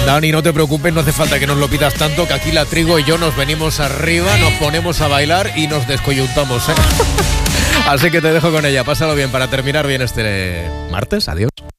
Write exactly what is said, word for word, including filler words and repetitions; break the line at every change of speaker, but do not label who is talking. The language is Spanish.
Dani, no te preocupes, no hace falta que nos lo pidas tanto, que aquí la Trigo y yo nos venimos arriba, nos ponemos a bailar y nos descoyuntamos, ¿eh? Así que te dejo con ella, pásalo bien para terminar bien este martes. Adiós.